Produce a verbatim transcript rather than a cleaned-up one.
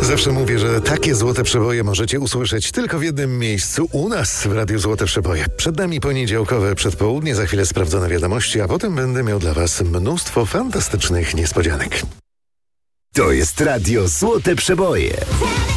Zawsze mówię, że takie złote przeboje możecie usłyszeć tylko w jednym miejscu, u nas w Radiu Złote Przeboje. Przed nami poniedziałkowe przedpołudnie, za chwilę sprawdzone wiadomości, a potem będę miał dla Was mnóstwo fantastycznych niespodzianek. To jest Radio Złote Przeboje.